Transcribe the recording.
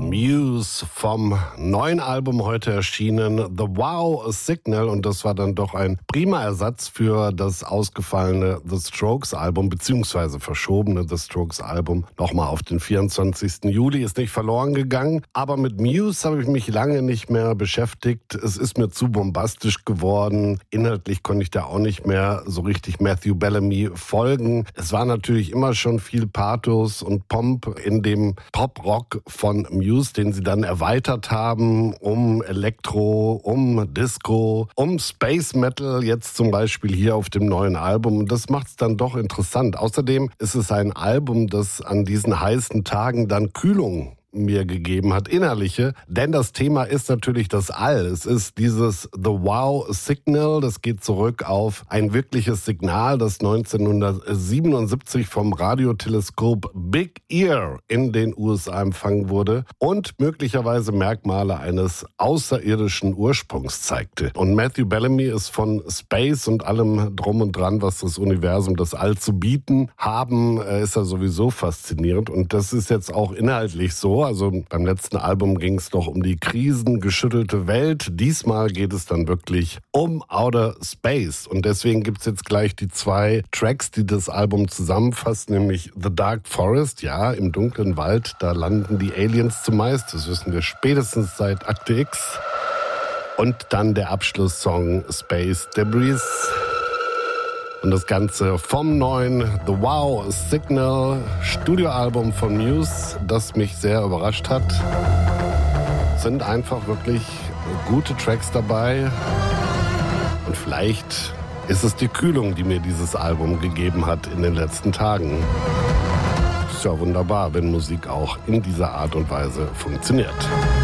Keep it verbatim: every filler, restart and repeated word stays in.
Muse vom neuen Album heute erschienen, The Wow Signal, und das war dann doch ein prima Ersatz für das ausgefallene The Strokes Album, beziehungsweise verschobene The Strokes Album, nochmal auf den vierundzwanzigsten Juli, ist nicht verloren gegangen, aber mit Muse habe ich mich lange nicht mehr beschäftigt, es ist mir zu bombastisch geworden, inhaltlich konnte ich da auch nicht mehr so richtig Matthew Bellamy folgen, es war natürlich immer schon viel Pathos und Pomp in dem Pop-Rock von Muse, den sie dann erweitert haben um Elektro, um Disco, um Space Metal, jetzt zum Beispiel hier auf dem neuen Album. Und das macht es dann doch interessant. Außerdem ist es ein Album, das an diesen heißen Tagen dann Kühlung mir gegeben hat, innerliche, denn das Thema ist natürlich das All. Es ist dieses The Wow Signal, das geht zurück auf ein wirkliches Signal, das neunzehnhundertsiebenundsiebzig vom Radioteleskop Big Ear in den U S A empfangen wurde und möglicherweise Merkmale eines außerirdischen Ursprungs zeigte. Und Matthew Bellamy ist von Space und allem drum und dran, was das Universum, das All zu bieten haben, ist er sowieso faszinierend. Und das ist jetzt auch inhaltlich so. Also beim letzten Album ging es doch um die krisengeschüttelte Welt. Diesmal geht es dann wirklich um Outer Space. Und deswegen gibt es jetzt gleich die zwei Tracks, die das Album zusammenfassen, nämlich The Dark Forest, ja, im dunklen Wald, da landen die Aliens zumeist. Das wissen wir spätestens seit Akte X. Und dann der Abschlusssong Space Debris. Und das Ganze vom neuen The Wow Signal Studioalbum von Muse, das mich sehr überrascht hat. Sind einfach wirklich gute Tracks dabei. Und vielleicht ist es die Kühlung, die mir dieses Album gegeben hat in den letzten Tagen. Ist ja wunderbar, wenn Musik auch in dieser Art und Weise funktioniert.